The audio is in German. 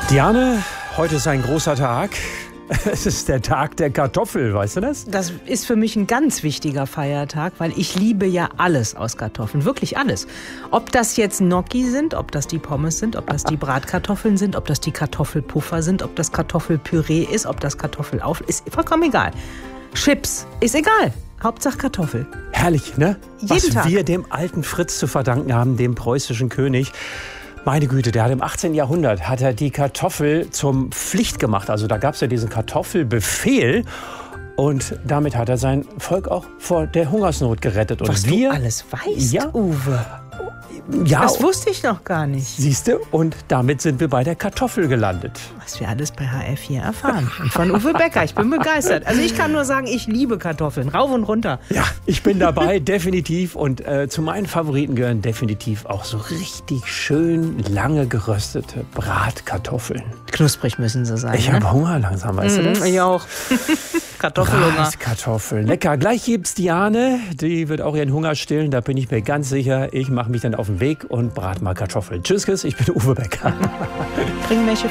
Diane, heute ist ein großer Tag. Es ist der Tag der Kartoffel, weißt du das? Das ist für mich ein ganz wichtiger Feiertag, weil ich liebe ja alles aus Kartoffeln, wirklich alles. Ob das jetzt Gnocchi sind, ob das die Pommes sind, ob das die Bratkartoffeln sind, ob das die Kartoffelpuffer sind, ob das Kartoffelpüree ist, ob das Kartoffelauflauf ist, vollkommen egal. Chips, ist egal. Hauptsache Kartoffel. Herrlich, ne? Jeden Tag. Was wir dem alten Fritz zu verdanken haben, dem preußischen König. Meine Güte, der hat im 18. Jahrhundert hat er die Kartoffel zum Pflicht gemacht. Also da gab es ja diesen Kartoffelbefehl. Und damit hat er sein Volk auch vor der Hungersnot gerettet. Und Was du alles weißt, Ja. Uwe. Ja, Das wusste ich noch gar nicht. siehste, und damit sind wir bei der Kartoffel gelandet. Was wir alles bei HF4 erfahren. Und von Uwe Becker. Ich bin begeistert. Also ich kann nur sagen, ich liebe Kartoffeln. Rauf und runter. Ja, ich bin dabei, definitiv. Und zu meinen Favoriten gehören definitiv auch so richtig schön lange geröstete Bratkartoffeln. Knusprig müssen sie sein. Ich habe Hunger langsam, weißt du das? Ich auch. Kartoffelhunger. Bratkartoffeln. Lecker. Gleich gibt's Diane. Die wird auch ihren Hunger stillen. Da bin ich mir ganz sicher. Ich mache mich dann auf den Weg und brat mal Kartoffeln. Tschüss, ich bin Uwe Becker. Bring welche